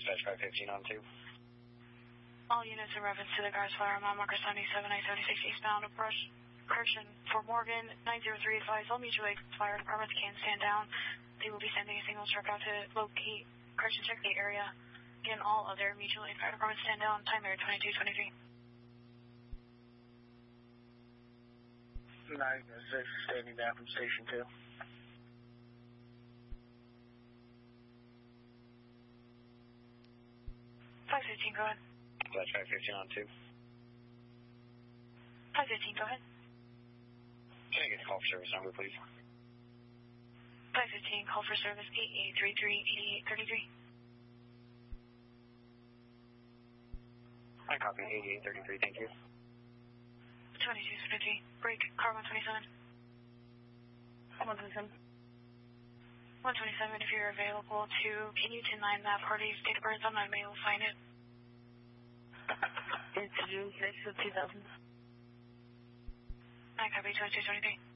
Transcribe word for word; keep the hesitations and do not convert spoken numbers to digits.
dispatch five fifteen on two. All units in reference to the car's fire mile marker seventy-seven eight seventy-six eastbound approach. Correction for Morgan nine zero three advised all mutual aid fire departments can stand down. They will be sending a single truck out to locate, correction, check the area. Again, all other mutual aid fire departments stand down. Time there twenty-two twenty-three. nine six standing down from station two. five fifteen, go ahead. Dispatch five fifteen on two. five fifteen, go ahead. Can I get the call for service number, please? five fifteen, call for service eight eight three three, eight eight three three. I copy eighty-eight thirty-three, thank you. twenty-two twenty-three, break, car one twenty-seven. one twenty-seven. one twenty-seven, if you're available to, can you ten nine that party's date of birth? I'm not able to find it. It's June sixth of two thousand. I copy twenty-two twenty-three.